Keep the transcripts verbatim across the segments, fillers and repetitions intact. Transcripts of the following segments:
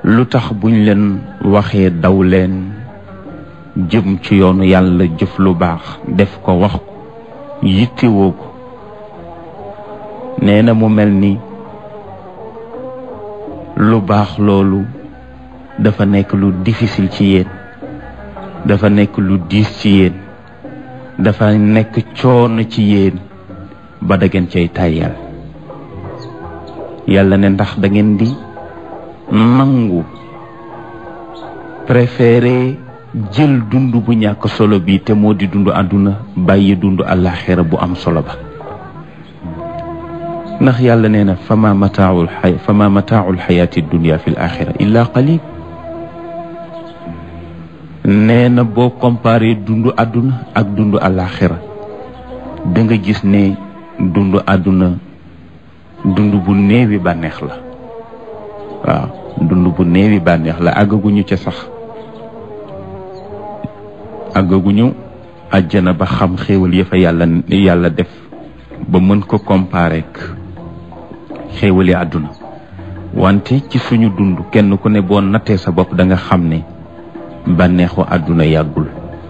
lu tax buñ leen waxee daw leen jëm ci yoonu yàlla jëf lu baax def ko wax ko yittewoo ko nee na mu mel ni lu baax loolu dafa nekk lu difficile ci yéen dafa nekk lu diis ci yéen dafa nekk coono ci yéen ba da ngeen cay tàyyal yàlla ne ndax da ngeen di nangu préféré jël dund bu ñàkk solo bi te moo di dund àdduna bàyyi dund àllaaxira bu am solo ba ndax yàlla nee na fama mataaul xay fama mataaul xayaati dunia fi l axira illa qalil nee na boo comparé dund àdduna ak dund àllaaxira da nga gis ne dund àdduna dund bu néewi bànneex la waaw dund bu néewi bànneex la àggaguñu ca sax àggaguñu àjjana ba xam xéewal ya fa yàlla yàlla def ba mën ko comparer ak xéewali àdduna wante ci suñu dund kenn ku ne boo nattee sa bopp da nga xam ne bànneexu àdduna yàggul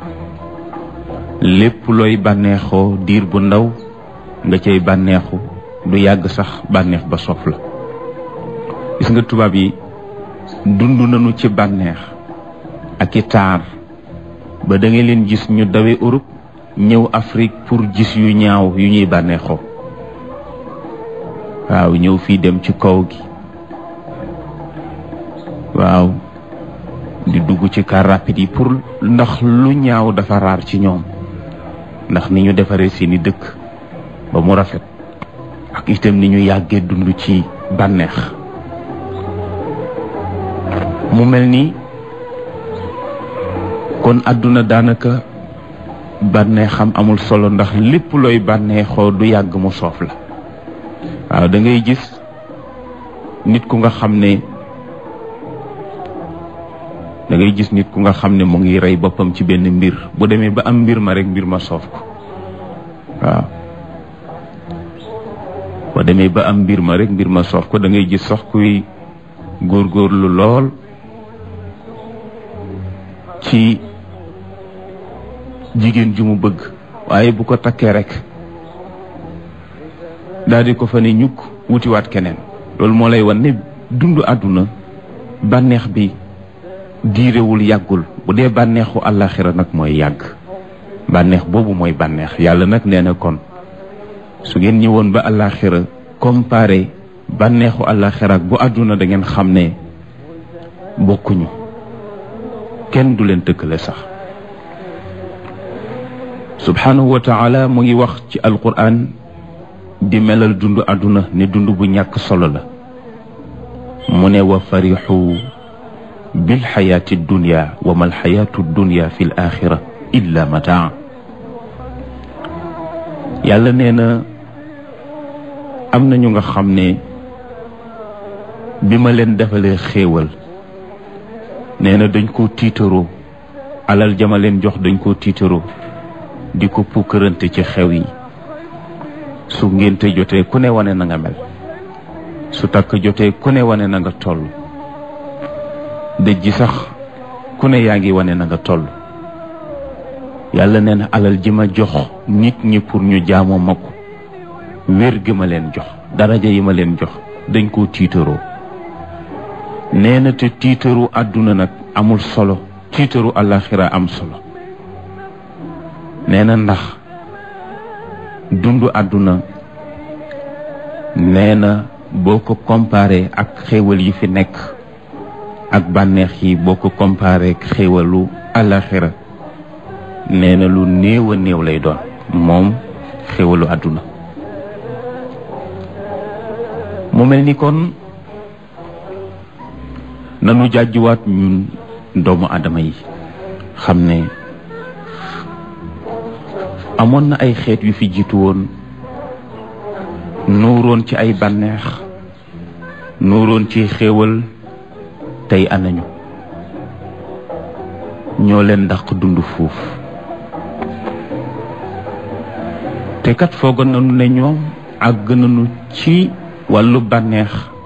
lépp looy bànneexoo diir bu ndaw nga cay bànneexu du yàgg sax bànneex ba soof la gis nga tubaab yi dund nañu ci bànneex ak i taar ba da nga leen gis ñu dawe Europe ñëw Afrique pour gis yu ñaaw yu ñuy bànneexoo waaw ñëw fii dem ci kaw gi waaw di dugg ci car rapide yi pour ndax lu ñaaw dafa raar ci ñoom ndax ni ñu defaree seeni dëkk ba mu rafet ak itam ni ñu yàggee dund ci bànneex mu mel ni kon àdduna daanaka bànneexam amul solo ndax lépp looy bànneexoo du yàgg mu soof la waaw da ngay gis nit ku nga xam ne da ngay gis nit ku nga xam ne mu ngi rey boppam ci benn mbir bu demee ba am mbir ma rek mbir ma soof ko waaw bu demee ba am mbir ma rek mbir ma soof ko da ngay gis sax kuy góorgóorlu lool ci jigéen ju mu bëgg waaye bu ko takkee rek daal di ko fa ne ñukk wutiwaat keneen loolu moo lay wan ne dund àdduna bànneex bi diirewul yàggul bu dee bànneexu àllaaxira nag mooy yàgg bànneex boobu mooy bànneex yàlla nag nee na kon su ngeen ñëwoon ba àllaaxira comparé bànneexu àllaaxira ak bu àdduna da ngeen xam ne bokkuñu kenn du leen tëkkale sax subhanahu wa taala mu ngi wax ci alquran di melal dund àdduna ne dund bu ñàkk solo la mu ne wa farixu bil xayaati dunya wa mal xayaatu dunya fi l axira illa mataa yàlla nee na am na ñu nga xam ne bi ma leen defalee xéewal nee na dañ koo tiitaroo alal jama leen jox dañ koo tiitaroo di ko pukkërante ci xew yi su ngénte jotee ku ne wane na nga mel su takk jotee ku ne wane na nga toll dëj ji sax ku ne yaa ngi wane na nga toll yàlla nee na alal ji ma jox nit ñi pour ñu jaamoo ma ko wér gi ma leen jox daraja yi ma leen jox dañ koo tiitaroo nee na te tiitaru àdduna nag amul solo tiitaru àllaaxira am solo nee na ndax dundu àdduna nee na boo ko comparé ak xéewal yi fi nekk ak bànneex yi boo ko comparé ak xéewalu àllaaxira nee na lu néew a néew lay doon moom xéewalu àdduna mu mel ni kon nanu jàjjuwaat ñun doomu aadama yi xam ne amoon na ay xeet yu fi jiitu woon nuuroon ci ay bànneex nuuroon ci xéewal tey anañu ñoo leen dàq dund fuuf te kat foogoon nañu ne ñoom àgg nañu ci wàllu bànneex